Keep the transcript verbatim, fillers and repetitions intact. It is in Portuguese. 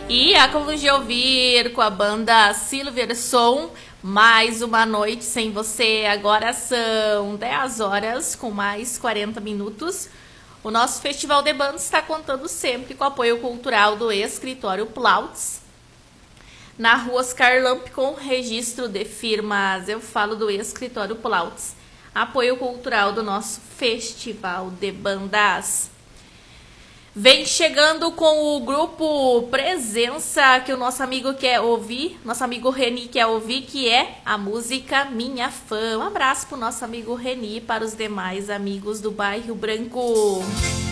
E acabamos de ouvir com a banda Silverson, Mais Uma Noite Sem Você. Agora são dez horas com mais quarenta minutos. O nosso Festival de Bandas está contando sempre com o apoio cultural do Escritório Plautz, na rua Oscar Lamp, com registro de firmas. Eu falo do Escritório Plautz, apoio cultural do nosso Festival de Bandas. Vem chegando com o grupo Presença, que o nosso amigo quer ouvir, nosso amigo Reni quer ouvir, que é a música Minha Fã. Um abraço pro nosso amigo Reni e para os demais amigos do Bairro Branco.